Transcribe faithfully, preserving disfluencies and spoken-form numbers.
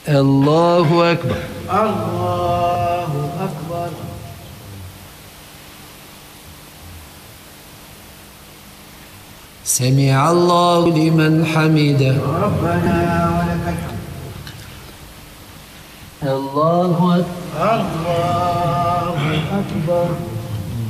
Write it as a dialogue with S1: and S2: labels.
S1: الله أكبر.
S2: الله أكبر.
S1: سمع الله لمن حمده.
S2: ربنا ولك الحمد.
S1: الله أكبر.
S2: الله أكبر.